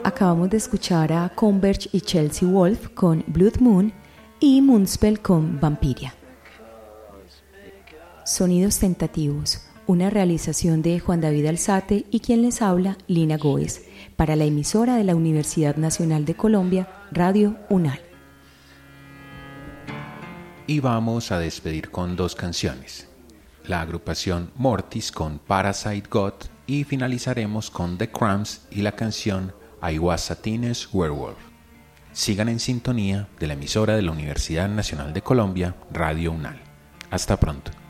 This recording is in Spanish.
Acabamos de escuchar a Converge y Chelsea Wolfe con Blood Moon y Moonspell con Vampiria. Sonidos tentativos, una realización de Juan David Alzate y quien les habla, Lina Góez, para la emisora de la Universidad Nacional de Colombia, Radio UNAL. Y vamos a despedir con 2 canciones. La agrupación Mortis con Parasite God y finalizaremos con The Cramps y la canción I Was a Teenage Werewolf. Sigan en sintonía de la emisora de la Universidad Nacional de Colombia, Radio UNAL. Hasta pronto.